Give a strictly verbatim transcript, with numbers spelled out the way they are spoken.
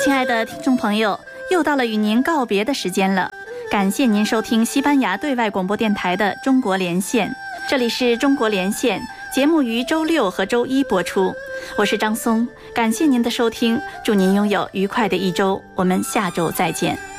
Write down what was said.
亲爱的听众朋友，又到了与您告别的时间了。感谢您收听西班牙对外广播电台的中国连线，这里是中国连线，节目于周六和周一播出。我是张松，感谢您的收听，祝您拥有愉快的一周，我们下周再见。